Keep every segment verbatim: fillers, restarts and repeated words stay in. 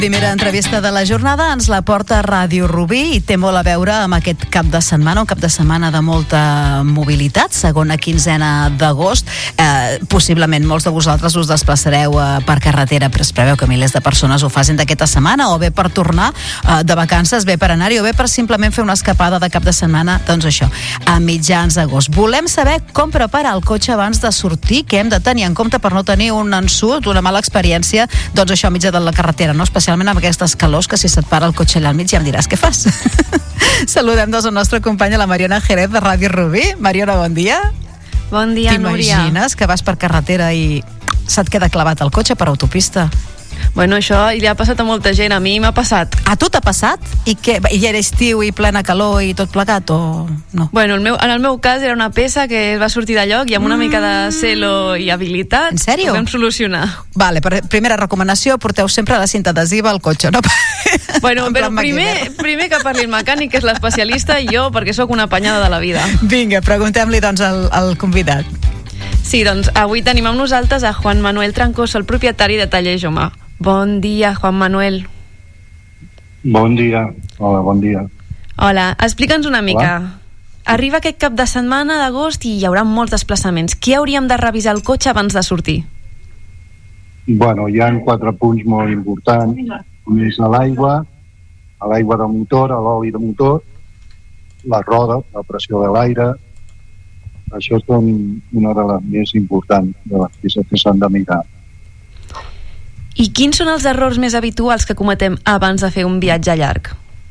Primera entrevista de la jornada ens la porta Ràdio Rubí i té molt a veure amb aquest cap de setmana, un cap de setmana de molta mobilitat, segona quinzena d'agost. Eh, possiblement molts de vosaltres us desplaçareu eh, per carretera, però es preveu que milers de persones ho facin d'aquesta setmana, o bé per tornar eh, de vacances, bé per anar-hi, o bé per simplement fer una escapada de cap de setmana, doncs això, a mitjans d'agost. Volem saber com preparar el cotxe abans de sortir, què hem de tenir en compte per no tenir un ensurt, una mala experiència, doncs això, a mitjà de la carretera, no? Especialment amb aquestes calors que si se't para el cotxe allà al mig ja em diràs què fas. Saludem doncs la nostra companya, la Mariona Jerez de Ràdio Rubí. Mariona, bon dia. Bon dia, Núria. T'imagines que vas per carretera i se't queda clavat el cotxe per autopista? Bueno, això li ha passat a molta gent, a mi m'ha passat. A tu t'ha passat? I què? I era estiu i plena calor i tot plegat o no? Bueno, el meu, en el meu cas era una peça que es va sortir de lloc i amb una mm. mica de celo i habilitat en sèrio? ho vam solucionar. Vale, per, primera recomanació, porteu sempre la cinta adhesiva al cotxe, no? Bueno, però primer, primer que parli el mecànic, que és l'especialista, i jo, perquè sóc una apanyada de la vida. Vinga, preguntem-li doncs al, al convidat. Sí, doncs avui tenim amb nosaltres a Juan Manuel Trancoso, el propietari de Taller Jomà. Bon dia, Juan Manuel. Bon dia. Hola, bon dia. Hola, explica'ns una mica. Hola. Arriba aquest cap de setmana d'agost i hi haurà molts desplaçaments. Què hauríem de revisar el cotxe abans de sortir? Bueno, hi ha quatre punts molt importants. Un és a l'aigua, a l'aigua del motor, a l'oli de motor, la roda, la pressió de l'aire. Això són una de les més importants de les peces que s'han de mirar. I quins són els errors més habituals que cometem abans de fer un viatge llarg?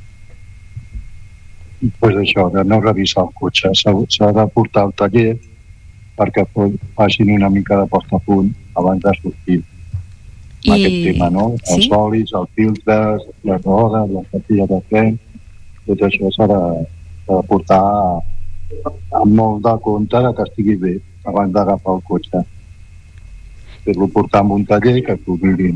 Pues això, de no revisar el cotxe. S'ha, s'ha de portar al taller perquè facin una mica de posta a punt abans de sortir. I... aquest tema, no? Sí? Els olis, els filtres, les rodes, les pastilles de fren, tot això s'ha de, s'ha de portar amb molt de compte de que estigui bé abans d'agafar el cotxe. Fer-lo portar en un taller que t'ho mirin.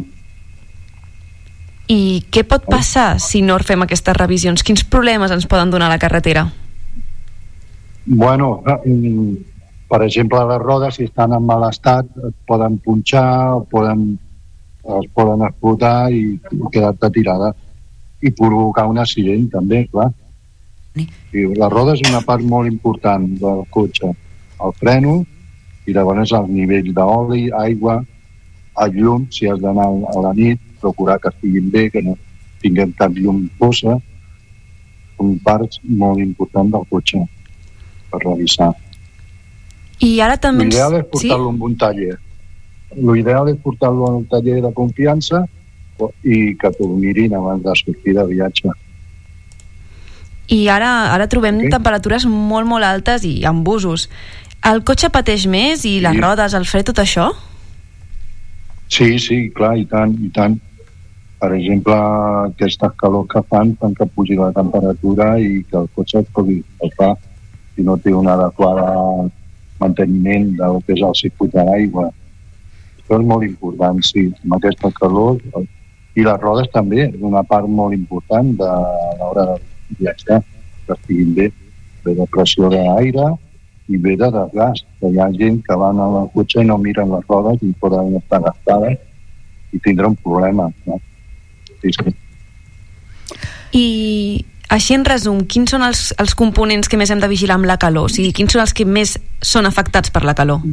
I què pot passar si no fem aquestes revisions? Quins problemes ens poden donar a la carretera? Bueno, per exemple, les rodes, si estan en mal estat, es poden punxar, poden, es poden explotar i quedar-te tirada. I provocar un accident, també, clar. I la roda és una part molt important del cotxe. El freno, i llavors el nivell d'oli, aigua, el llum, si has d'anar a la nit, procurar que estiguin bé, que no tinguem cap llum fosa. Són parts molt importants del cotxe per revisar. I ara també... L'ideal és portar-lo sí? en un taller. L'ideal és portar-lo en un taller de confiança i que t'ho mirin abans de sortir de viatge. I ara, ara trobem sí? temperatures molt, molt altes i amb busos. El cotxe pateix més i les sí. rodes, el fre, tot això? Sí, sí, clar, i tant, i tant. Per exemple, aquestes calors que fan fan que pugi la temperatura i que el cotxe es pugui escalfar si no té un adequat manteniment del que és el circuit de l'aigua. Això és molt important, sí, amb aquesta calor. I les rodes també, és una part molt important de l'hora de viatjar, que estiguin bé, bé de pressió d'aire i ve de desgast, que hi ha gent que van al cotxe i no miren les rodes i poden estar gastades i tindrà un problema, no? Sí, sí. I així en resum, quins són els, els components que més hem de vigilar amb la calor? O sigui, quins són els que més són afectats per la calor?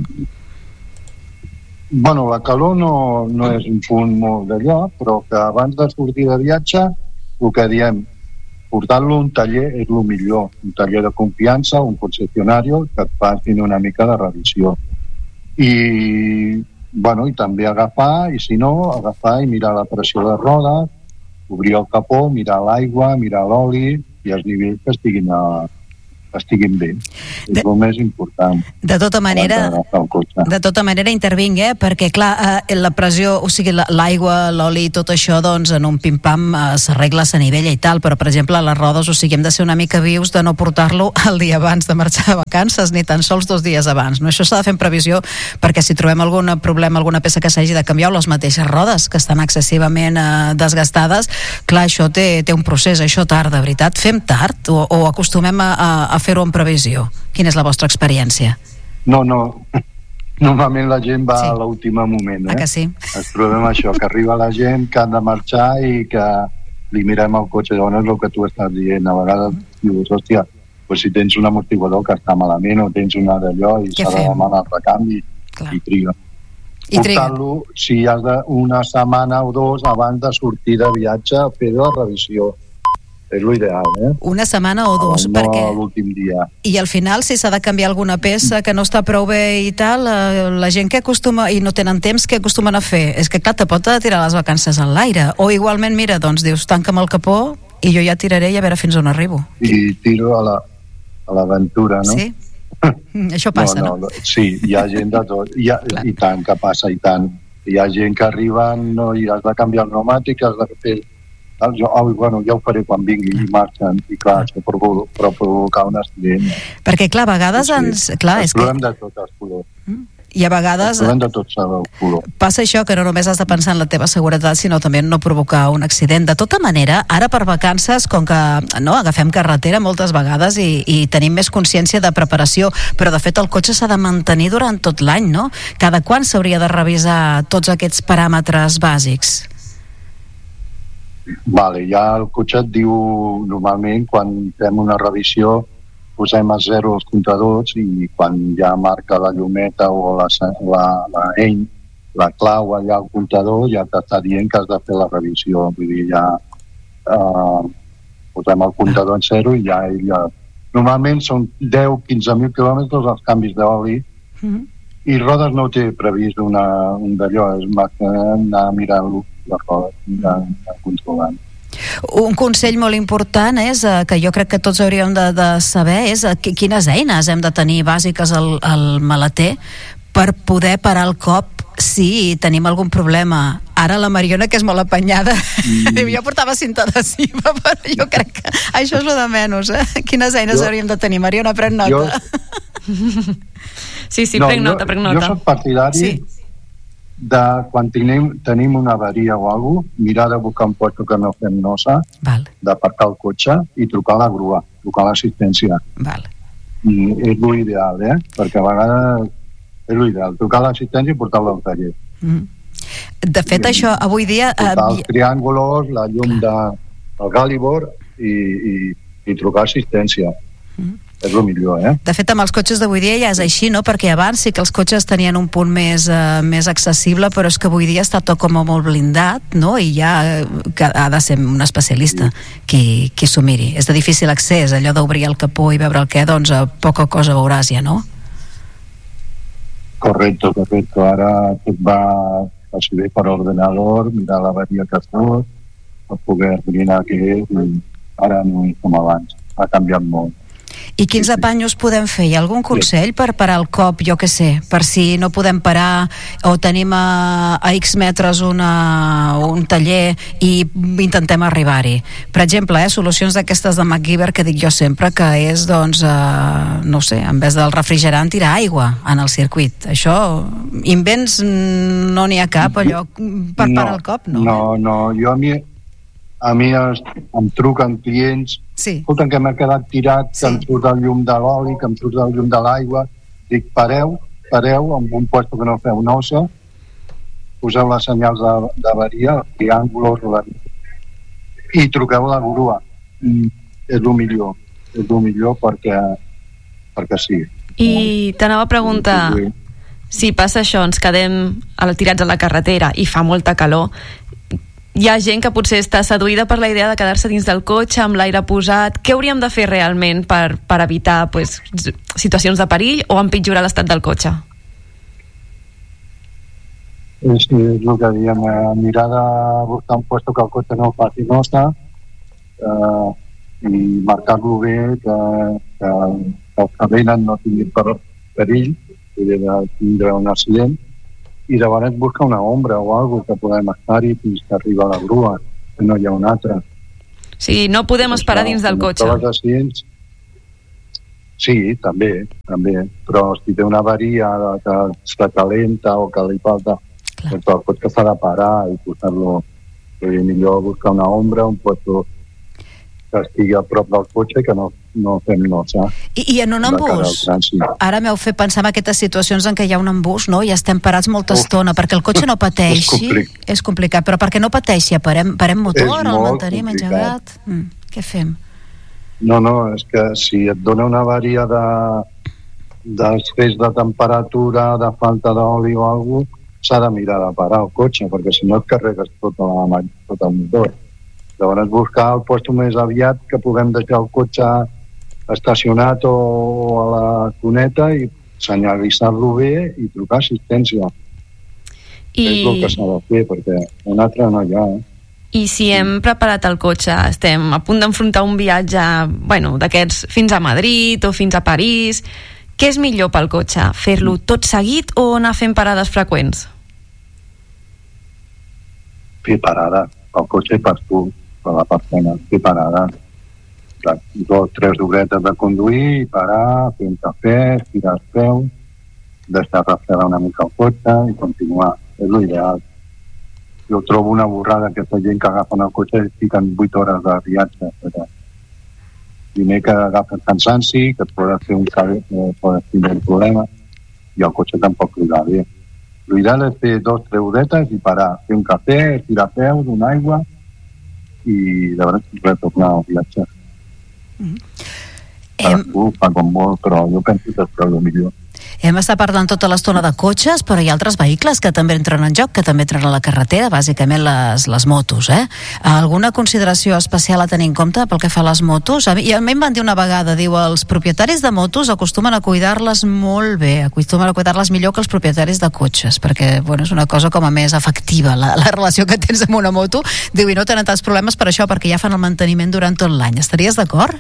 Bueno, la calor no, no és un punt molt d'allò, però que abans de sortir de viatge, el que diem, portar-lo a un taller és el millor, un taller de confiança, un concessionari que et facin una mica de revisió. I, bueno, i també agafar, i si no, agafar i mirar la pressió de rodes, obrir el capó, mirar l'aigua, mirar l'oli i els nivells que estiguin a, estiguin bé. És de, el més important. De tota manera, de tota manera intervinc, eh? Perquè clar, eh, la pressió, o sigui, l'aigua, l'oli, tot això, doncs en un pim-pam eh, s'arregla, s'anivella i tal, però per exemple les rodes, o sigui, hem de ser una mica vius de no portar-lo el dia abans de marxar de vacances, ni tan sols dos dies abans, no? Això s'ha de fer en previsió, perquè si trobem algun problema, alguna peça que s'hagi de canviar, o les mateixes rodes que estan excessivament eh, desgastades, clar, això té, té un procés, això tard, de veritat. Fem tard o, o acostumem a, a, a fer-ho en previsió? Quina és la vostra experiència? No, no, normalment la gent va Sí. a l'últim moment, Ah, eh? que sí? Ens trobem això, que arriba la gent, que han de marxar i que li mirem el cotxe. Llavors és el que tu estàs dient. A vegades dius, hòstia, pues si tens un amortiguador que està malament o tens una d'allò i Què s'ha de fem? demanar el recanvi Clar. i triga. I triga. Portar-lo, si has de una setmana o dos abans de sortir de viatge, fer la revisió. És l'ideal, eh? Una setmana o dos, no perquè... l'últim dia. I al final, si s'ha de canviar alguna peça que no està prou bé i tal, eh, la gent que acostuma, i no tenen temps, què acostumen a fer? És que, clar, te pot tirar les vacances en l'aire. O igualment, mira, doncs dius, tanca'm el capó i jo ja tiraré i a veure fins on arribo. I tiro a la, a l'aventura, no? Sí? Mm, això passa, no? no? no? Sí, hi ha gent de tot. Hi ha, I tant, que passa, i tant. Hi ha gent que arriben no, i has de canviar el pneumàtic, has de fer... Jo, oh, bueno, ja ho faré quan vingui i marxen, i clar, això pot, pot provocar un accident. Perquè, clar, a vegades Sí, ens... Clar, és ens que... trobem de tots els colors. I a vegades Ens trobem de tots els colors. passa això, que no només has de pensar en la teva seguretat, sinó també en no provocar un accident. De tota manera, ara per vacances, com que no, agafem carretera moltes vegades i, i tenim més consciència de preparació, però de fet el cotxe s'ha de mantenir durant tot l'any, no? Cada quan s'hauria de revisar tots aquests paràmetres bàsics? Vale, ja el cotxe et diu normalment quan fem una revisió posem a zero els comptadors i quan ja marca la llumeta o la, la, la eny, la clau allà al comptador ja t'està dient que has de fer la revisió. Vull dir, ja eh, posem el comptador en zero i ja, ja... Normalment són deu a quinze mil quilòmetres els canvis d'oli Mm-hmm. i rodes no té previst una, un d'allò, és més que anar mirant les rodes, mirant, controlant. Un consell molt important és, eh, que jo crec que tots hauríem de, de saber, és eh, quines eines hem de tenir bàsiques al, al maleter per poder parar el cop si tenim algun problema. Ara la Mariona, que és molt apanyada, mm. diu, jo portava cinta adhesiva, però jo crec que això és lo de menys, eh? Quines eines jo... hauríem de tenir? Mariona, pren nota. Jo... Sí, sí, no, prenc nota, prenc nota. Jo soc partidari sí. de quan tenim, tenim una avaria o alguna cosa, mirar de buscar un puesto que no fem nosa, Val. d'aparcar el cotxe i trucar a la grua, trucar a l'assistència. Val. I és l'ideal, eh? Perquè a vegades és l'ideal, trucar a l'assistència i portar-la al taller. Mm. De fet, I, això, avui dia... Portar Eh, els triàngulos, la llum de, del Galibor i, i, i trucar a assistència. Mm. És el millor, eh? De fet, amb els cotxes d'avui dia ja és així, no? Perquè abans sí que els cotxes tenien un punt més, eh, més accessible, però és que avui dia està tot com molt blindat, no? I ja eh, que ha de ser un especialista sí. qui, qui s'ho miri. És de difícil accés, allò d'obrir el capó i veure el què, doncs a poca cosa veuràs ja, no? Correcto, correcto. Ara tot va així bé per ordenador, mirar l'avaria que fos, per poder esbrinar què és, i ara no és com abans. Ha canviat molt. I quins apanyos podem fer? Hi ha algun consell per parar el cop, jo què sé, per si no podem parar o tenim a, a X metres una, un taller i intentem arribar-hi? Per exemple, eh, solucions d'aquestes de MacGyver que dic jo sempre, que és, doncs, eh, no sé, en vez del refrigerant tirar aigua en el circuit. Això, invents no n'hi ha cap, allò, per no, parar el cop, no? No, no, jo a mi a mi es, em truquen clients, sí. escolten que m'ha quedat tirat, sí. que em surt el llum de l'oli, que em surt el llum de l'aigua, dic, pareu, pareu, amb un puesto que no feu nosa, poseu les senyals d'avaria, els triàngulos, la... i truqueu la grua. I és el millor, és el millor perquè, perquè sí. I t'anava a preguntar, si passa això, ens quedem tirats a la carretera i fa molta calor, hi ha gent que potser està seduïda per la idea de quedar-se dins del cotxe amb l'aire posat. Què hauríem de fer realment per, per evitar pues, situacions de perill o empitjorar l'estat del cotxe? És, és el que diem, eh, mirar de buscar un puesto que el cotxe no faci nosa eh, i marcar-lo bé, que, que, que els que venen no tinguin per, perill, de tindre un accident, i llavors busca una ombra o alguna que podem estar-hi fins que arriba la grua, que no hi ha una altra. Sí, no podem esperar dins del cotxe. Accidents, sí, també, també, però si té una avaria que està calenta o que li falta, doncs el cotxe s'ha de parar i posar-lo, millor buscar una ombra, un puesto que estigui a prop del cotxe i que no, no fem nosa. I, I en un embús, ara m'heu fet pensar en aquestes situacions en què hi ha un embús, no? I estem parats molta Uf. estona, perquè el cotxe no pateixi. És, complic. és complicat, però perquè no pateixi, parem, parem motor, el mantenim engegat? Mm, què fem? No, no, és que si et dona una avaria de d'excés de temperatura, de falta d'oli o alguna cosa, s'ha de mirar de parar el cotxe, perquè si no et carregues tot, la, tot el motor. Llavors buscar el lloc més aviat que puguem deixar el cotxe estacionat o a la cuneta i senyalitzar-lo bé i trucar assistència. I... És el que s'ha de fer, perquè un altre no hi ha. Eh? I si hem preparat el cotxe, estem a punt d'enfrontar un viatge, bueno, d'aquests fins a Madrid o fins a París, què és millor pel cotxe? Fer-lo tot seguit o anar fent parades freqüents? Fer parada. El cotxe per tu, per la persona. Fer parada. Dos, tres horetes de conduir, parar, fer un cafè, estirar els peus, deixar refredar una mica el cotxe i continuar. És l'ideal. Jo trobo una borrada aquesta gent que agafen el cotxe i fiquen vuit hores de viatge. Però primer que agafen cansanci, que et podes fer un cabell, eh, podes tenir un problema, i el cotxe tampoc li va bé. L'ideal és fer dos, tres horetes i parar, fer un cafè, estirar peus, una aigua, i llavors retornar al viatge. Mm-hmm. Per em... tu fa com molt, però jo penso que és el millor. Hem estat parlant tota l'estona de cotxes, però hi ha altres vehicles que també entren en joc, que també entren a la carretera, bàsicament les, les motos, eh? Alguna consideració especial a tenir en compte pel que fa a les motos? A mi, i a mi em van dir una vegada, diu, els propietaris de motos acostumen a cuidar-les molt bé, acostumen a cuidar-les millor que els propietaris de cotxes, perquè, bueno, és una cosa com a més efectiva, la, la relació que tens amb una moto. Diu, i no tenen tants problemes per això, perquè ja fan el manteniment durant tot l'any. Estaries d'acord?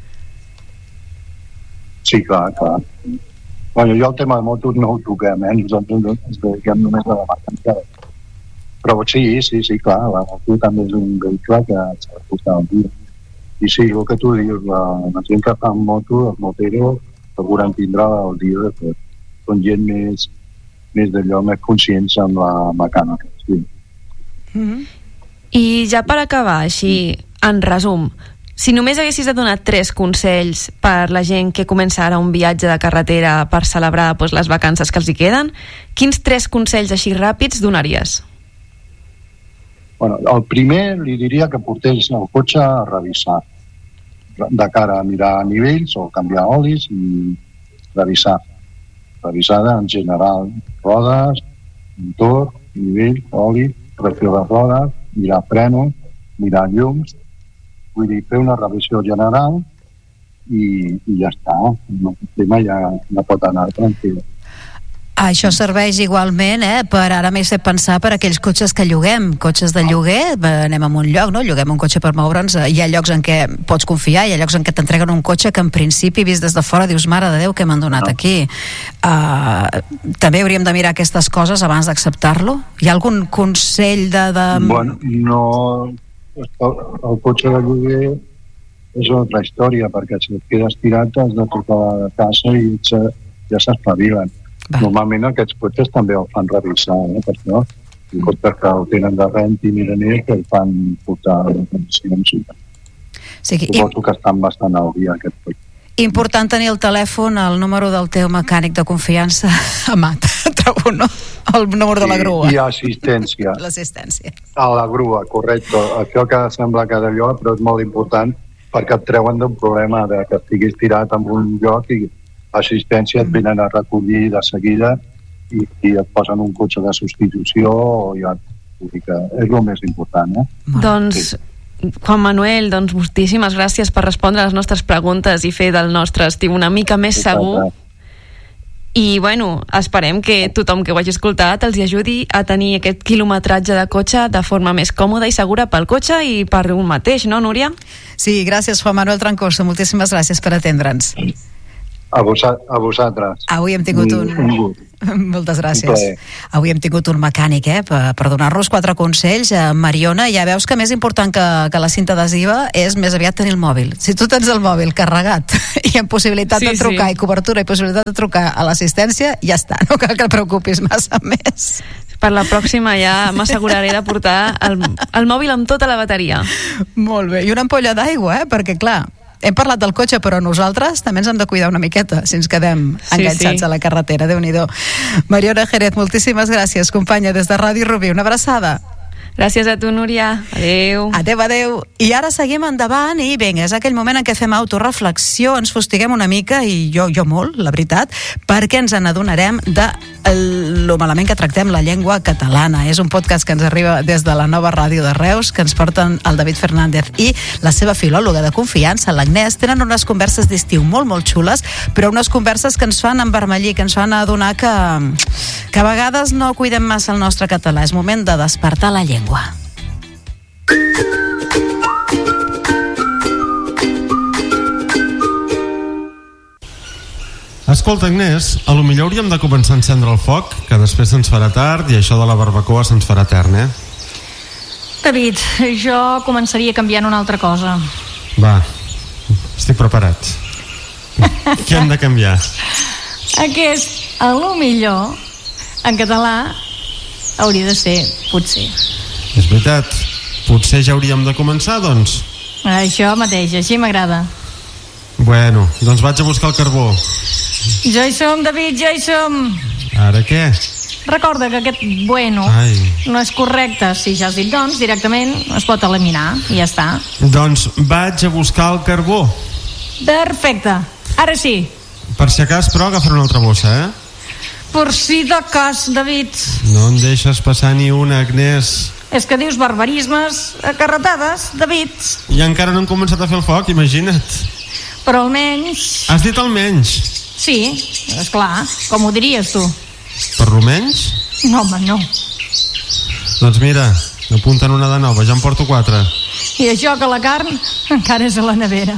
Sí, clar, clar. Bueno, jo el tema de motos no ho toquem, eh? Nosaltres ens dediquem només a la mercancia. Però sí, sí, sí, clar, la moto també és un vehicle que s'ha de portar al dia. I sí, el que tu dius, la, la gent que fa moto, els moteros, segurament tindrà el dia de tot. Són gent més, més d'allò, més conscients amb la mecànica. Sí. Mm-hmm. I ja per acabar, així, en resum, si només haguessis de donar tres consells per la gent que comença ara un viatge de carretera per celebrar doncs, les vacances que els hi queden, quins tres consells així ràpids donaries? Bueno, el primer li diria que portés el cotxe a revisar, de cara a mirar nivells o canviar olis i revisar. Revisada en general, rodes, motor, nivell, oli, pressió de rodes, mirar frenos, mirar llums. Vull dir, fer una revisió general i, i ja està. El tema ja no pot anar tranquil. Això serveix igualment, eh, per ara m'he fet pensar per aquells cotxes que lloguem, cotxes de lloguer, anem a un lloc, no? Lloguem un cotxe per moure'ns, hi ha llocs en què pots confiar, hi ha llocs en què t'entreguen un cotxe que en principi vist des de fora dius, mare de Déu, què m'han donat aquí? Uh, també hauríem de mirar aquestes coses abans d'acceptar-lo? Hi ha algun consell de... de... Bueno, no... El, el cotxe de lloguer és una altra història, perquè si et quedes tirat has de trucar a casa i ja s'espavilen. Va. Normalment aquests cotxes també el fan revisar, eh, per això. I cotxes que el tenen de rent i miren ells que el fan portar a revisions. Sí, Suposo i... que estan bastant al dia aquest cotxe. Important tenir el telèfon, el número del teu mecànic de confiança a mat, trobo, no? El número de la grua. I assistència. L'assistència. A la grua, correcte. Això que sembla que d'allò, però és molt important perquè et treuen d'un problema de que estiguis tirat en un lloc i assistència et venen a recollir de seguida i, i et posen un cotxe de substitució o ja, vull dir que és el més important, eh? Doncs, sí. Juan Manuel, doncs moltíssimes gràcies per respondre a les nostres preguntes i fer del nostre estiu una mica més segur. I, bueno, esperem que tothom que ho hagi escoltat els ajudi a tenir aquest quilometratge de cotxe de forma més còmoda i segura pel cotxe i per un mateix, no, Núria? Sí, gràcies, Juan Manuel Troncoso, moltíssimes gràcies per atendre'ns. A, vosa, a vosaltres. Avui hem tingut un, Moltes gràcies. Avui hem tingut un mecànic, eh, per, per donar-nos quatre consells. Eh, Mariona, ja veus que més important que, que la cinta adhesiva és més aviat tenir el mòbil. Si tu tens el mòbil carregat i amb possibilitat sí, de trucar sí. i cobertura i possibilitat de trucar a l'assistència, ja està, no cal que et preocupis massa més. Per la pròxima ja m'asseguraré de portar el, el mòbil amb tota la bateria. Molt bé, i una ampolla d'aigua, eh, perquè clar, hem parlat del cotxe, però nosaltres també ens hem de cuidar una miqueta si ens quedem sí, enganxats sí. a la carretera. Déu-n'hi-do. Mariona Jerez, moltíssimes gràcies, companya, des de Ràdio Rubí. Una abraçada. Gràcies a tu, Núria. Adéu. Adéu, adéu. I ara seguim endavant i vinga, és aquell moment en què fem autoreflexió, ens fustiguem una mica, i jo, jo molt, la veritat, perquè ens n'adonarem de lo malament que tractem la llengua catalana. És un podcast que ens arriba des de la Nova Ràdio de Reus, que ens porten el David Fernández i la seva filòloga de confiança, l'Agnès. Tenen unes converses d'estiu molt, molt xules, però unes converses que ens fan envermellir, que ens fan adonar que, que a vegades no cuidem massa el nostre català. És moment de despertar la llengua. Escolta, Agnès, a lo millor hauríem de començar a encendre el foc, que després se'ns farà tard i això de la barbacoa se'ns farà etern, eh? David, jo començaria canviant una altra cosa. Va, estic preparat. Què hem de canviar? Aquest, a lo millor, en català, hauria de ser potser. És veritat. Potser ja hauríem de començar, doncs. Això mateix, així m'agrada. Bueno, doncs vaig a buscar el carbó. Ja hi som, David, ja hi som. Ara què? Recorda que aquest bueno Ai. no és correcte. Si ja has dit doncs, directament es pot eliminar i ja està. Doncs vaig a buscar el carbó. Perfecte, ara sí. Per si acas, però, agafaré una altra bossa, eh? Per si de cas, David. No en deixes passar ni una, Agnès. És que dius barbarismes acarretades, David. I encara no hem començat a fer el foc, imagina't. Però almenys... Has dit almenys? Sí, esclar, com ho diries tu? Per lo menys? No, home, no. Doncs mira, apunten una de nova, ja en porto quatre. I això que la carn encara és a la nevera.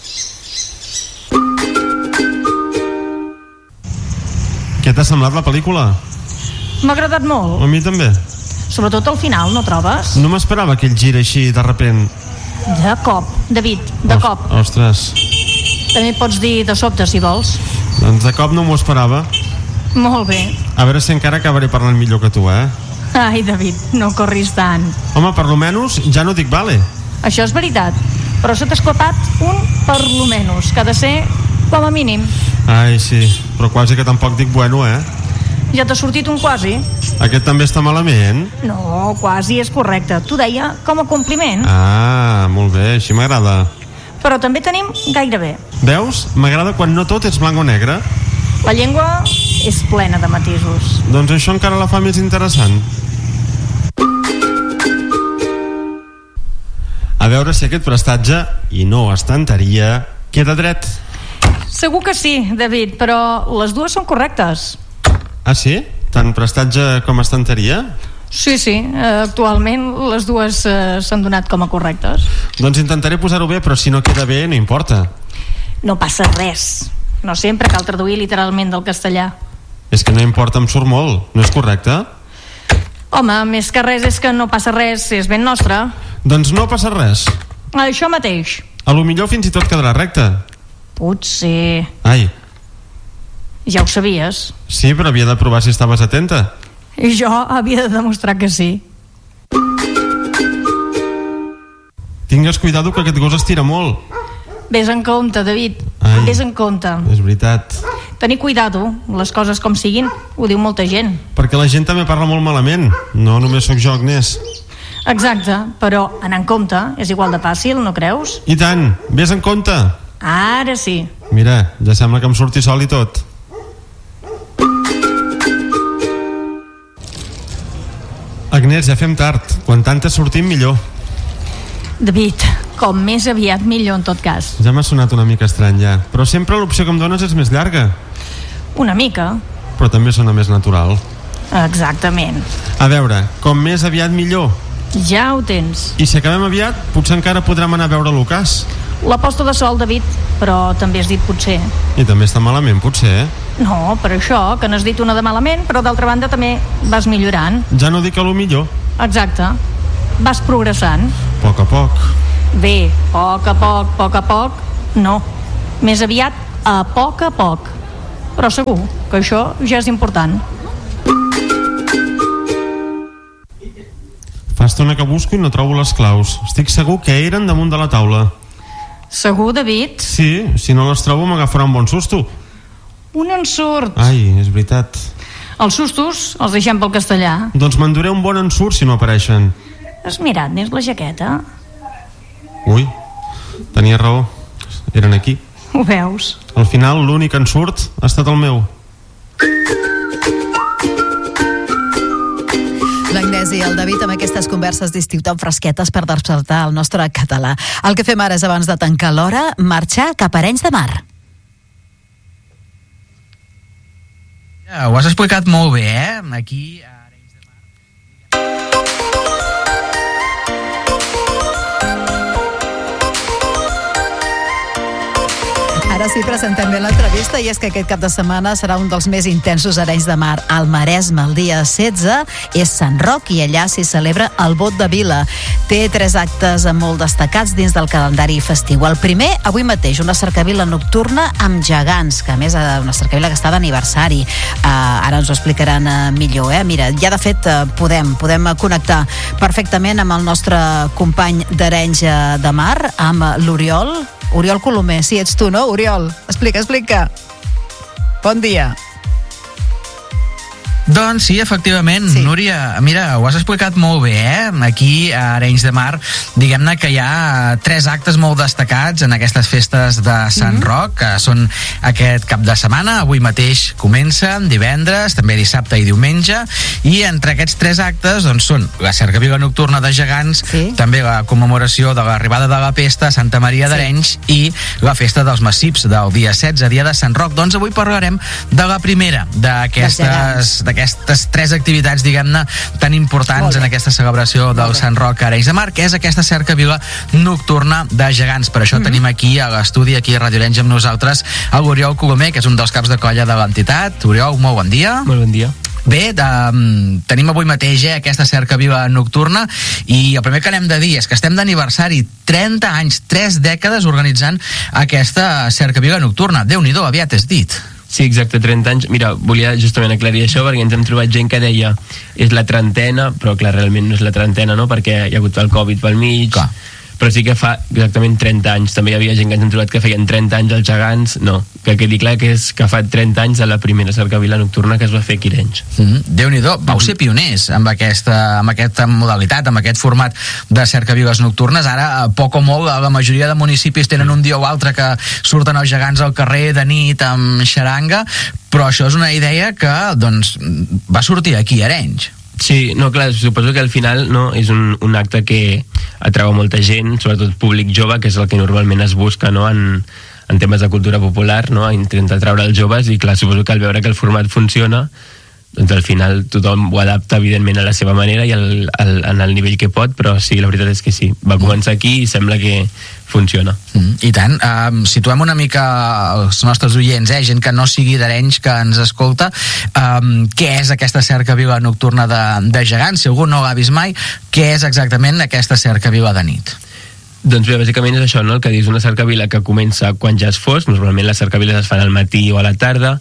Què t'ha semblat la pel·lícula? M'ha agradat molt. A mi també. Sobretot al final, no trobes? No m'esperava aquell gir així de repent. De cop, David, de Os- cop. Ostres. També pots dir de sobte, si vols. Doncs de cop no m'ho esperava. Molt bé. A veure si encara acabaré parlant millor que tu, eh? Ai, David, no corris tant. Home, per lo menys ja no dic vale. Això és veritat. Però se t'ha esclapat un per lo menys, que ha de ser com a mínim. Ai, sí, però quasi que tampoc dic bueno, eh? Ja t'ha sortit un quasi? Aquest també està malament? No, quasi és correcte. T'ho deia com a compliment. Ah, molt bé, així m'agrada. Però també tenim gairebé. Veus? M'agrada quan no tot és blanc o negre. La llengua és plena de matisos. Doncs això encara la fa més interessant. A veure si aquest prestatge, i no estanteria, queda dret. Segur que sí, David, però les dues són correctes. Ah, sí? Tant prestatge com estanteria? Sí, sí, eh, actualment les dues eh, s'han donat com a correctes. Doncs intentaré posar-ho bé, però si no queda bé, no importa. No passa res. No sempre cal traduir literalment del castellà. És que no importa, em surt molt. No és correcte? Home, més que res és que no passa res, és ben nostre. Doncs no passa res. Això mateix. A lo millor fins i tot quedarà recte. Potser... Ai, Ja ho sabies. sí, però havia de provar si estaves atenta. I jo havia de demostrar que sí. Tingues cuidado que aquest gos estira molt. Vés en compte, David. Ai. Vés en compte. És veritat. Tenir cuidado, les coses com siguin, ho diu molta gent. Perquè la gent també parla molt malament. No només sóc jo, Agnès. Exacte, però anar en compte és igual de fàcil, no creus? I tant, vés en compte. Ara sí. Mira, ja sembla que em surti sol i tot. Agnès, ja fem tard. Quan tantes sortim, millor. David, com més aviat millor en tot cas. Ja m'ha sonat una mica estrany, ja. Però sempre l'opció que em dones és més llarga. Una mica. Però també sona més natural. Exactament. A veure, com més aviat millor. Ja ho tens. I si acabem aviat, potser encara podrem anar a veure l'ocàs. La posta de sol, David, però també has dit potser. I també està malament, potser, eh? No, per això, que n'has dit una de malament, però d'altra banda també vas millorant. Ja no dic a lo millor. Exacte. Vas progressant. A poc a poc. Bé, a poc a poc, a poc a poc, no. Més aviat a poc a poc. Però segur que això ja és important. Fa estona que busco i no trobo les claus. Estic segur que eren damunt de la taula. Segur, David? Sí, si no les trobo m'agafarà un bon susto. Un ensurt. Ai, és veritat. Els sustos els deixem pel castellà. Doncs m'enduré un bon ensurt si no apareixen. Has mirat més la jaqueta? Ui, tenia raó. Eren aquí. Ho veus? Al final l'únic ensurt ha estat el meu. L'Agnès i el David amb aquestes converses d'estiu tan fresquetes per despertar el nostre català. El que fem ara és, abans de tancar l'hora, marxar cap a Arenys de Mar. Ja, ho has explicat molt bé, eh? Aquí a Arenys de Mar. Ara sí, presentem bé l'entrevista, i és que aquest cap de setmana serà un dels més intensos a Arenys de Mar. Al Maresme, el dia setze, és Sant Roc, i allà s'hi celebra el Bot de Vila. Té tres actes molt destacats dins del calendari festiu. El primer, avui mateix, una cercavila nocturna amb gegants, que a més una cercavila que està d'aniversari. Uh, ara ens ho explicaran uh, millor, eh? Mira, ja de fet uh, podem, podem connectar perfectament amb el nostre company d'Arenys de Mar, amb l'Oriol. Oriol Colomer, sí, ets tu, no, Oriol? Explica, explica. Bon dia. Doncs sí, efectivament, sí. Núria, mira, ho has explicat molt bé, eh? Aquí a Arenys de Mar, diguem-ne que hi ha tres actes molt destacats en aquestes festes de Sant mm-hmm. Roc, que són aquest cap de setmana. Avui mateix comença, divendres, també dissabte i diumenge, i entre aquests tres actes doncs són la cercavila nocturna de gegants, sí. també la commemoració de l'arribada de la pesta a Santa Maria d'Arenys, sí. i la festa dels massips del dia setze, dia de Sant Roc. Doncs avui parlarem de la primera d'aquestes aquestes tres activitats, diguem-ne, tan importants en aquesta celebració del Sant Roc a Arenys de Mar, que és aquesta cercavila nocturna de gegants. Per això mm-hmm. tenim aquí a l'estudi, aquí a Radio Arenys amb nosaltres, l'Oriol Colomer, que és un dels caps de colla de l'entitat. Oriol, molt bon dia. Molt bon dia. Bé, de, tenim avui mateix eh, aquesta cercavila nocturna, i el primer que hem de dir és que estem d'aniversari, trenta anys, tres dècades organitzant aquesta cercavila nocturna. Déu-n'hi-do, aviat és dit. Sí, exacte, trenta anys. Mira, volia justament aclarir això perquè ens hem trobat gent que deia és la trentena, però clar, realment no és la trentena, no? Perquè hi ha hagut el Covid pel mig. Clar. Però sí que fa exactament trenta anys. També hi havia gent que ens hem trobat que feien trenta anys als gegants. No, que quedi clar que és que fa trenta anys de la primera cercavila nocturna que es va fer aquí a Arenys. Mm-hmm. Déu-n'hi-do, vau ser pioners amb aquesta, amb aquesta modalitat, amb aquest format de cercaviles nocturnes. Ara, a poc o molt, la majoria de municipis tenen un dia o altre que surten els gegants al carrer de nit amb xaranga, però això és una idea que doncs, va sortir aquí a Arenys. Sí, no, clar, suposo que al final no, és un, un acte que atrau molta gent, sobretot públic jove, que és el que normalment es busca, no?, en, en temes de cultura popular, no?, intenta atraure els joves, i clar, suposo que al veure que el format funciona, doncs al final tothom ho adapta evidentment a la seva manera i al, al, en el nivell que pot, però sí, la veritat és que sí, va començar aquí i sembla que funciona. Mm, I tant, um, situem una mica els nostres oients, eh? Gent que no sigui d'Arenys que ens escolta, um, què és aquesta cercavila nocturna de, de gegants? Si algú no l'ha vist mai, què és exactament aquesta cercavila de nit? Doncs bé, bàsicament és això, no? El que dius, una cercavila que comença quan ja és fosc, normalment les cercaviles es fan al matí o a la tarda.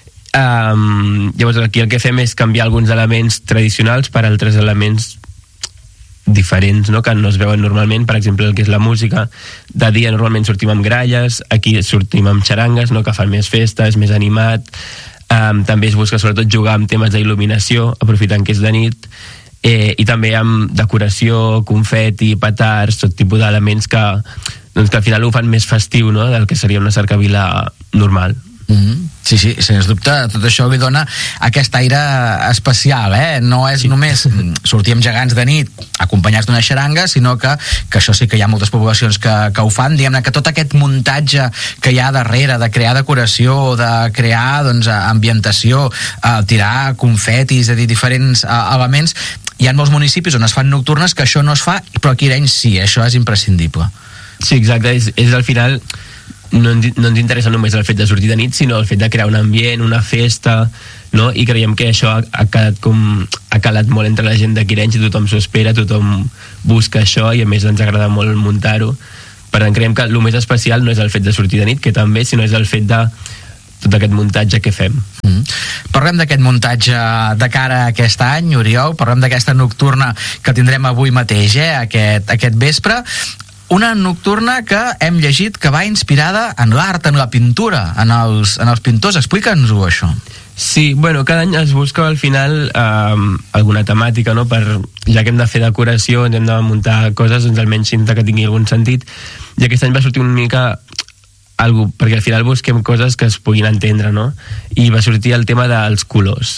Um, llavors aquí el que fem és canviar alguns elements tradicionals per altres elements diferents, no?, que no es veuen normalment. Per exemple, el que és la música, de dia normalment sortim amb gralles, aquí sortim amb xarangues, no?, que fan més festa, és més animat. Um, també es busca sobretot jugar amb temes d'il·luminació, aprofitant que és de nit, eh, i també amb decoració, confeti, petards, tot tipus d'elements que, doncs, que al final ho fan més festiu, no?, del que seria una cercavila normal. Mm-hmm. Sí, sí, sens dubte, tot això li dona aquest aire especial, eh? No és sí. només sortir amb gegants de nit acompanyats d'una xaranga, sinó que, que això sí que hi ha moltes poblacions que, que ho fan, diguem-ne que tot aquest muntatge que hi ha darrere, de crear decoració, de crear, doncs, ambientació, eh, tirar confetis, de dir, diferents eh, elements, hi ha molts municipis on es fan nocturnes que això no es fa, però aquí a Arenys sí, això és imprescindible. Sí, exacte, és, és al final no ens, no ens interessa només el fet de sortir de nit, sinó el fet de crear un ambient, una festa, no? I creiem que això ha, ha, calat com, ha calat molt entre la gent de Quirenys, tothom s'ho espera, tothom busca això i a més ens agrada molt muntar-ho. Per tant, creiem que el més especial no és el fet de sortir de nit, que també, sinó és el fet de tot aquest muntatge que fem. Mm. Parlem d'aquest muntatge de cara a aquest any, Oriol, parlem d'aquesta nocturna que tindrem avui mateix, eh? aquest, aquest vespre. Una nocturna que hem llegit que va inspirada en l'art, en la pintura, en els, en els pintors. Explica'ns-ho, això. Sí, bueno, cada any es busca al final eh, alguna temàtica, no? Per, ja que hem de fer decoració, hem de muntar coses, doncs almenys cinta que tingui algun sentit, i aquest any va sortir una mica algo, perquè al final busquem coses que es puguin entendre, no? I va sortir el tema dels colors.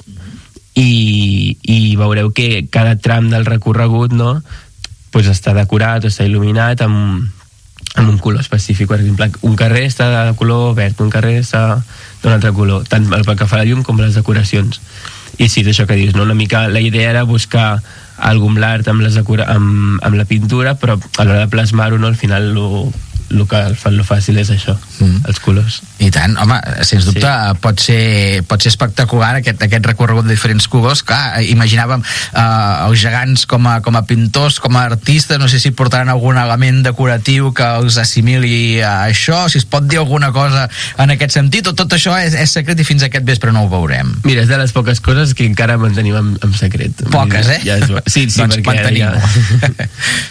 I, i veureu que cada tram del recorregut, no?, pues està decorat o està il·luminat amb, amb un color específic. Per exemple, un carrer està de color verd, un carrer està d'un altre color, tant pel que fa la llum com les decoracions. I sí, és això que dius, no? Una mica la idea era buscar algú amb l'art, amb, les decora- amb, amb la pintura, però a l'hora de plasmar-ho, no, al final lo, el que fa lo fàcil és això, mm. els colors. I tant, home, sens dubte sí. pot, ser, pot ser espectacular aquest, aquest recorregut de diferents colors. Clar, imaginàvem eh, els gegants com a, com a pintors, com a artistes, no sé si portaran algun element decoratiu que els assimili a això, si es pot dir alguna cosa en aquest sentit, o tot això és, és secret i fins aquest vespre no ho veurem. Mira, és de les poques coses que encara mantenim en, en secret. Poques, eh? Ja és, sí, sí, doncs perquè ja...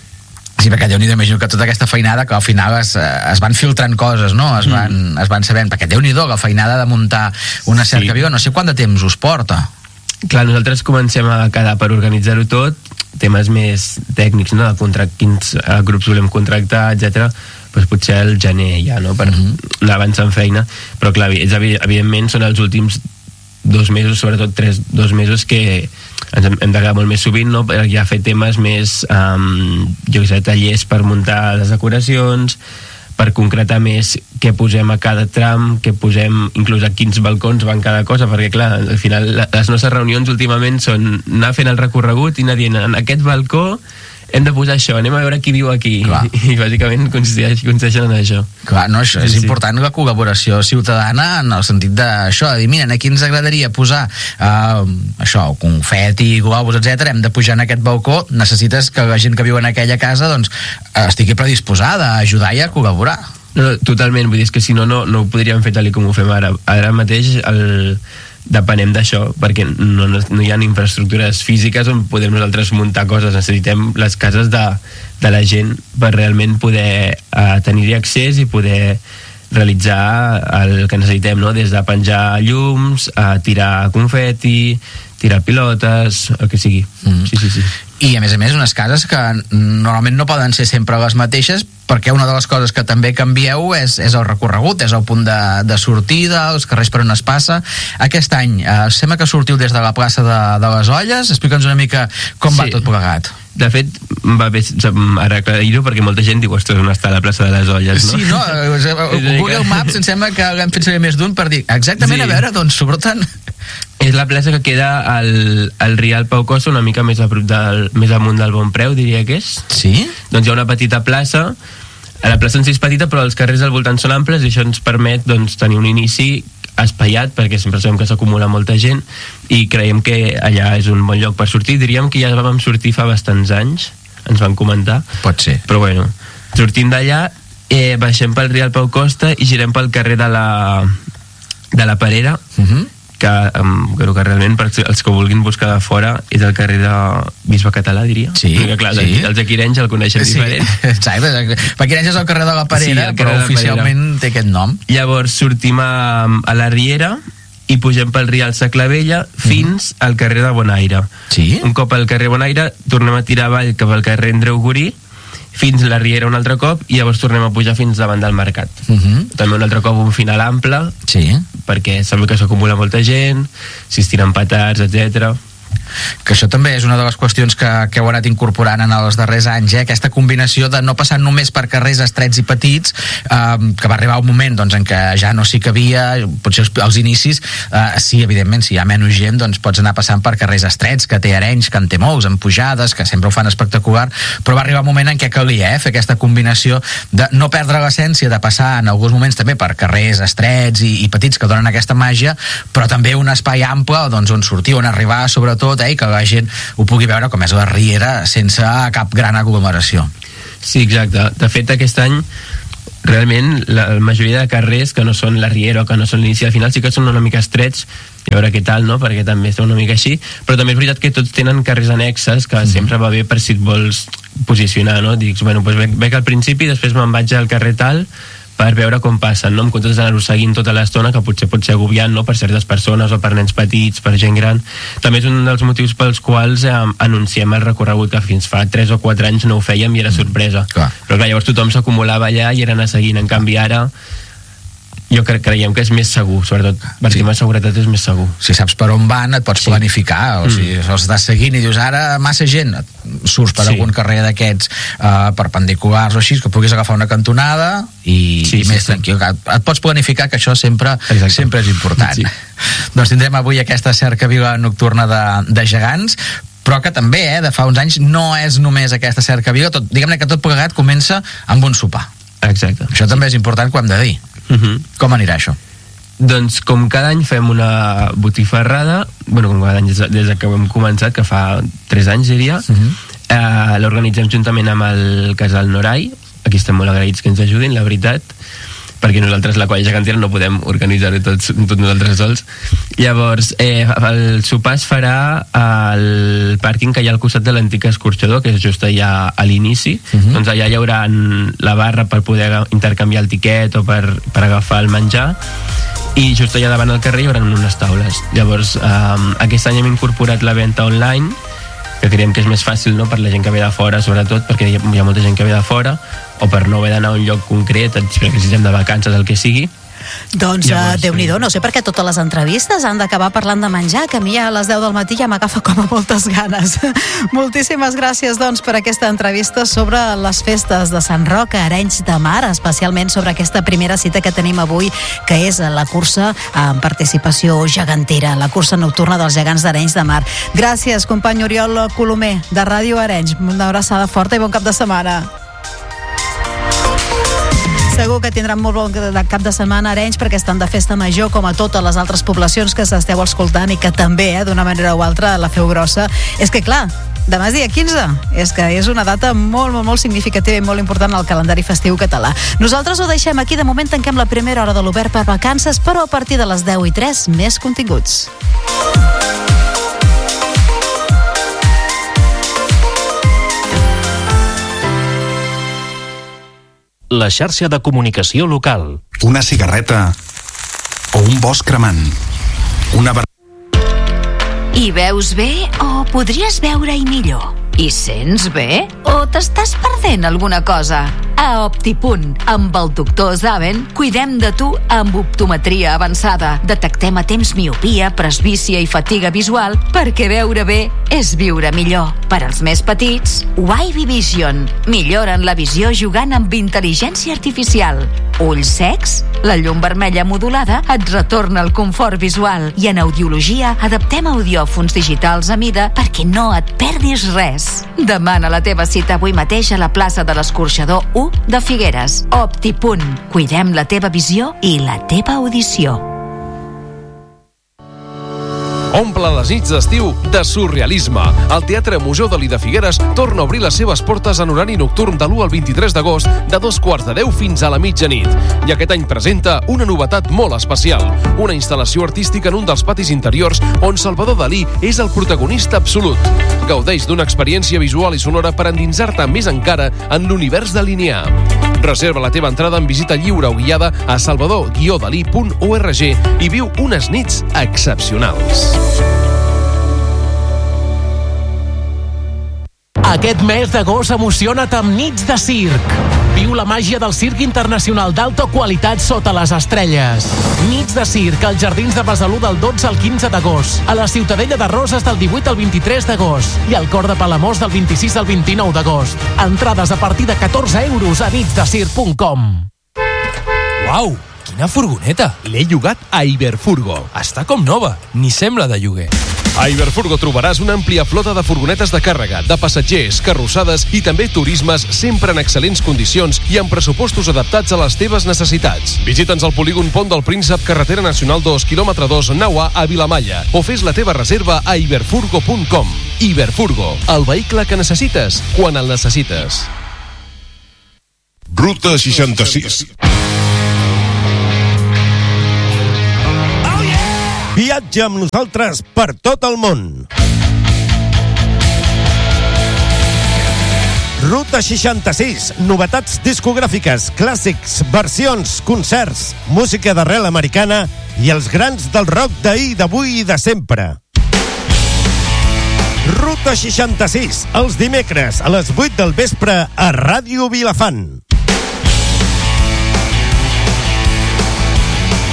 Sí, perquè Déu-n'hi-do, imagino que tota aquesta feinada que al final es, es van filtrant coses, no? Es van, mm. es van sabent, perquè Déu-n'hi-do, la feinada de muntar una cerca sí. viva, no sé quant de temps us porta. Clar, nosaltres comencem a quedar per organitzar-ho tot, temes més tècnics, no?, de contract, quins uh, grups volem contractar, etcètera. Doncs potser el gener ja, no?, per mm-hmm. anar avançant feina, però clar, és, evidentment són els últims dos mesos, sobretot tres, dos mesos que ens hem, hem de quedar molt més sovint, no?, per ja fer temes més, um, jo què sé, tallers per muntar les decoracions, per concretar més què posem a cada tram, què posem, inclús a quins balcons van cada cosa, perquè clar, al final les nostres reunions últimament són anar fent el recorregut i anar dient, en aquest balcó hem de posar això, anem a veure qui viu aquí. Clar. I bàsicament consisteixen en això. Clar, no, això sí, és sí. important, la col·laboració ciutadana en el sentit d'això, de dir, mira, aquí ens agradaria posar uh, això, confeti, globus, etcètera, hem de pujar en aquest balcó, necessites que la gent que viu en aquella casa doncs estigui predisposada a ajudar i a col·laborar. No, no, totalment, vull dir, és que si no, no, no ho podríem fer tal com ho fem ara. Ara mateix el... depenem d'això, perquè no, no, no hi ha infraestructures físiques on podem nosaltres muntar coses, necessitem les cases de, de la gent per realment poder uh, tenir-hi accés i poder realitzar el que necessitem, no?, des de penjar llums, a tirar confeti, tirar pilotes, el que sigui. Mm. Sí, sí, sí. I a més a més unes cases que normalment no poden ser sempre les mateixes, perquè una de les coses que també canvieu és, és el recorregut, és el punt de, de sortida, els carrers per on es passa. Aquest any eh, sembla que sortiu des de la plaça de, de les Olles. Explica'ns una mica com sí. va tot plegat. De fet, va bé ara aclarir-ho, perquè molta gent diu, ostres, on està la plaça de les Olles, no? Sí, no? Google Maps em sembla que l'hem fet servir més d'un per dir exactament sí. a veure d'on surt tant. És la plaça que queda al, al Rial Pau Costa, una mica més, a prop del, més amunt del Bon Preu, diria que és. Sí? Doncs hi ha una petita plaça, la plaça en si és petita, però els carrers al voltant són amples i això ens permet doncs, tenir un inici espaiat, perquè sempre sabem que s'acumula molta gent i creiem que allà és un bon lloc per sortir. Diríem que ja vam sortir fa bastants anys, ens van comentar. Pot ser. Però bueno, sortim d'allà, eh, baixem pel Rial Pau Costa i girem pel carrer de la, de la Perera, uh-huh. que um, crec que realment per els que vulguin buscar de fora és el carrer de Bisbe Català, diria. Sí, perquè clar, sí. els de Quirenys el coneixen sí. diferent. Exacte, perquè Quirenys és el carrer de la Perera, sí, però oficialment Perera. Té aquest nom. Llavors sortim a, a la Riera i pugem pel Rial Saclavella fins mm. al carrer de Bonaire. Sí? Un cop al carrer Bonaire tornem a tirar avall cap al carrer Andreu Gurí fins la Riera un altre cop i llavors tornem a pujar fins davant del mercat. Uh-huh. També un altre cop un final ample, sí. perquè sembla que s'acumula molta gent, si es tiren petards, etcètera. Que això també és una de les qüestions que, que heu anat incorporant en els darrers anys, eh? Aquesta combinació de no passar només per carrers estrets i petits, eh, que va arribar un moment doncs, en què ja no s'hi cabia, potser als inicis, eh, sí, evidentment, si hi ha menys gent, doncs pots anar passant per carrers estrets, que té Arenys, que en té molts, amb pujades, que sempre ho fan espectacular, però va arribar un moment en què calia eh, fer aquesta combinació de no perdre l'essència, de passar en alguns moments també per carrers estrets i, i petits que donen aquesta màgia, però també un espai ample doncs, on sortir, on arribar, sobretot, eh, i que la gent ho pugui veure com és la Riera sense cap gran aglomeració. Sí, exacte. De fet, aquest any realment la majoria de carrers que no són la Riera o que no són l'inici al final sí que són una mica estrets, i a veure què tal, no? Perquè també està una mica així, però també és veritat que tots tenen carrers annexes que mm-hmm. sempre va bé per si et vols posicionar, no? Dics, bueno, doncs veig al principi, després me'n vaig al carrer tal per veure com passen, no? En comptes d'anar-ho seguint tota l'estona, que potser pot ser agobiant, no? Per certes persones o per nens petits, per gent gran. També és un dels motius pels quals eh, anunciem el recorregut, que fins fa tres o quatre anys no ho fèiem i era sorpresa. Mm, clar. Però clar, llavors tothom s'acumulava allà i era anar seguint. En canvi ara jo cre creiem que és més segur, sobretot per sí. tema de seguretat és més segur. Si saps per on van, et pots sí. planificar, o mm. si els estàs seguint i dius ara massa gent, surts per sí. algun carrer d'aquests uh, perpendiculars o així, que puguis agafar una cantonada i, sí, i més sí, tranquil. Sí. Et pots planificar, que això sempre, sempre és important. Sí. Doncs tindrem avui aquesta cercavila nocturna de, de gegants, però que també, eh, de fa uns anys, no és només aquesta cercavila, tot, diguem-ne que tot plegat comença amb un sopar. Exacte. Això també és important que ho hem de dir. Uh-huh. Com anirà això? Doncs com cada any fem una botifarrada, bueno, com cada any des, des que hem començat, que fa tres anys diria, uh-huh. eh, l'organitzem juntament amb el Casal Norai. Aquí estem molt agraïts que ens ajudin, la veritat, perquè nosaltres, la colla gegantera, no podem organitzar-ho tots, tots nosaltres sols. Llavors, eh, el sopar es farà al pàrquing que hi ha al costat de l'antic escorxador, que és just allà a l'inici. Uh-huh. Doncs allà hi haurà la barra per poder intercanviar el tiquet o per, per agafar el menjar, i just allà davant al carrer hi haurà unes taules. Llavors, eh, aquest any hem incorporat la venda online, que creiem que és més fàcil, no?, per la gent que ve de fora, sobretot perquè hi ha, hi ha molta gent que ve de fora, o per no haver d'anar a un lloc concret, perquè si estem de vacances, el que sigui. Doncs uh, Déu-n'hi-do, no sé per què totes les entrevistes han d'acabar parlant de menjar, que a mi a les deu del matí ja m'agafa com a moltes ganes. Moltíssimes gràcies, doncs, per aquesta entrevista sobre les festes de Sant Roc a Arenys de Mar, especialment sobre aquesta primera cita que tenim avui, que és la cursa amb participació gegantera, la cursa nocturna dels gegants d'Arenys de Mar. Gràcies, company Oriol Colomer, de Ràdio Arenys. Una abraçada forta i bon cap de setmana. Segur que tindran molt bon cap de setmana a Arenys, perquè estan de festa major, com a totes les altres poblacions que s'esteu escoltant i que també, eh, d'una manera o altra, la feu grossa. És que, clar, demà és dia quinze, és que és una data molt, molt, molt significativa i molt important al calendari festiu català. Nosaltres ho deixem aquí. De moment tanquem la primera hora de l'Obert per Vacances, però a partir de les deu i tres, més continguts. La xarxa de comunicació local. Una cigarreta o un bosc cremant. Una... I veus bé o podries veure-hi millor? I sents bé? O t'estàs perdent alguna cosa? A Optipunt, amb el doctor Zaven, cuidem de tu amb optometria avançada. Detectem a temps miopia, presbícia i fatiga visual, perquè veure bé és viure millor. Per als més petits, Wavy Vision. Milloren la visió jugant amb intel·ligència artificial. Ulls secs? La llum vermella modulada et retorna el confort visual. I en audiologia adaptem audiòfons digitals a mida perquè no et perdis res. Demana la teva cita avui mateix a la plaça de l'Escorxador u de Figueres. Optipunt. Cuidem la teva visió i la teva audició. Omple les nits d'estiu de surrealisme. El Teatre Museu Dalí de Figueres torna a obrir les seves portes en horari nocturn de l'u al vint-i-tres d'agost, de dos quarts de deu fins a la mitjanit. I aquest any presenta una novetat molt especial, una instal·lació artística en un dels patis interiors on Salvador Dalí és el protagonista absolut. Gaudeix d'una experiència visual i sonora per endinsar-te més encara en l'univers dalinià. Reserva la teva entrada en visita lliure o guiada a salvador guió dalí punt org i viu unes nits excepcionals. Aquest mes d'agost emociona't amb nits de circ. Viu la màgia del Circ Internacional d'alta qualitat sota les estrelles. Nits de circ als Jardins de Besalú del dotze al quinze d'agost, a la Ciutadella de Roses del divuit al vint-i-tres d'agost i al Cor de Palamós del vint-i-sis al vint-i-nou d'agost. Entrades a partir de catorze euros a nitsdecirc punt com. Uau, quina furgoneta! L'he llogat a Iberfurgo. Està com nova, ni sembla de lloguer. A Iberfurgo trobaràs una àmplia flota de furgonetes de càrrega, de passatgers, carrossades i també turismes sempre en excel·lents condicions i amb pressupostos adaptats a les teves necessitats. Visita'ns al polígon Pont del Príncep, carretera nacional dos, quilòmetre dos, nau A, a Vilamalla, o fes la teva reserva a iberfurgo punt com. Iberfurgo, el vehicle que necessites, quan el necessites. Ruta seixanta-sis. Viatja amb nosaltres per tot el món. Ruta seixanta-sis, novetats discogràfiques, clàssics, versions, concerts, música d'arrel americana i els grans del rock d'ahir, d'avui i de sempre. Ruta seixanta-sis, els dimecres a les vuit del vespre a Ràdio Vilafant.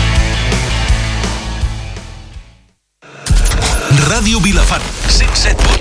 Ràdio Vilafant, cent set punt